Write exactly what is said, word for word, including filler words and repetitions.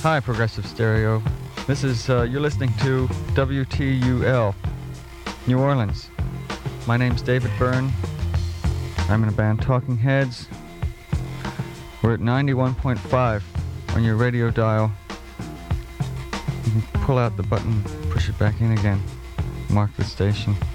Hi, Progressive Stereo. This is, uh, you're listening to W T U L, New Orleans. My name's David Byrne. I'm in a band Talking Heads. We're at ninety-one point five on your radio dial. You can pull out the button, push it back in again. Mark the station.